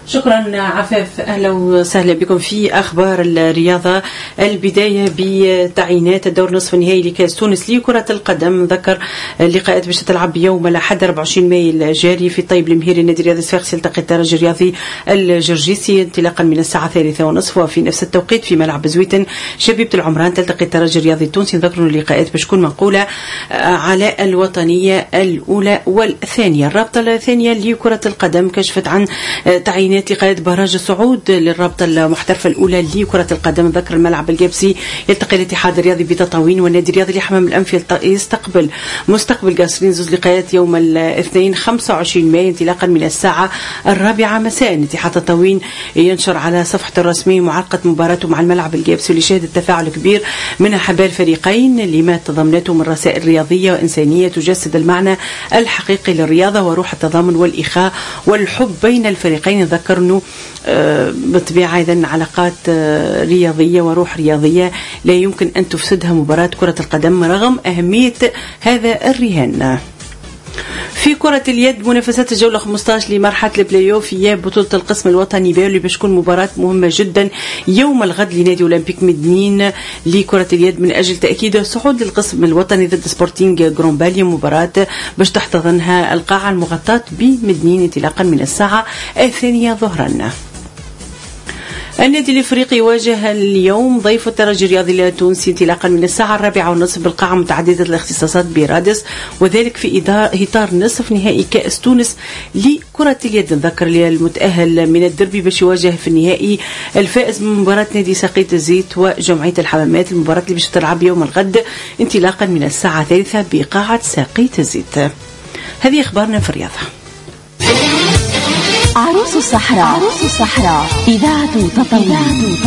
شكرا عفاف، أهلا وسهلا بكم في أخبار الرياضة. البداية بتعيينات الدور نصف النهائي لكأس تونس لكرة القدم. ذكر اللقاءات باش تلعب يوم الأحد 24 ماي الجاري في الطيب المهيري. النادي الرياضي صفاقس يلتقي الترجي الرياضي الجرجيسي انطلاقا من الساعة 3:30، وفي نفس التوقيت في ملعب زويتن شبيبة العمران تلتقي الترجي الرياضي التونسي. ذكروا اللقاءات باش تكون منقولة على الوطنية الأولى والثانية. الرابطة الثانية لكرة القدم كشفت عن تعيينات لقاءات براج الصعود للرابطة المحترفة الأولى لكرة القدم. ذكر الملعب الجابسي يلتقي الاتحاد الرياضي بتطاوين والنادي الرياضي لحمام الأنف يستقبل مستقبل قاسرين. زوج لقاءات يوم الاثنين 25 ماي انطلاقا من الساعة 4 مساء. اتحاد تطاوين ينشر على صفحته الرسمية معرقة مباراته مع الملعب الجابسي واللي شهد التفاعل كبير من أحباء الفريقين لما تضمنته من رسائل رياضية وإنسانية تجسد المعنى الحقيقي للرياضة وروح التضامن والإخاء والحب بين الفريقين. ذكر انه بالطبيعة ايضا علاقات رياضية وروح رياضية لا يمكن ان تفسدها مباراة كرة القدم رغم اهمية هذا الرهان. في كرة اليد منافسات الجولة 15 لمرحلة البلاي اوف في بطولة القسم الوطني اللي باش تكون مباراة مهمة جدا يوم الغد لنادي أولمبيك مدنين لكرة اليد من أجل تأكيد الصعود للقسم الوطني ضد سبورتينغ جرومباليا. مباراة باش تحتضنها القاعة المغطاة بمدنين انطلاقا من الساعة 2 ظهرا. النادي الافريقي يواجه اليوم ضيف الترجي الرياضي التونسي انطلاقا من الساعه 4:30 بالقاعه متعدده الاختصاصات برادس، وذلك في اطار نصف نهائي كاس تونس لكره اليد. نذكر المتاهل من الدربي باش يواجه في النهائي الفائز من مباراه نادي ساقية الزيت وجمعيه الحمامات، المباراه اللي باش تلعب يوم الغد انطلاقا من الساعه 3 بقاعه ساقية الزيت. هذه اخبارنا في الرياضه. عروس الصحراء إذاعة تطاوين.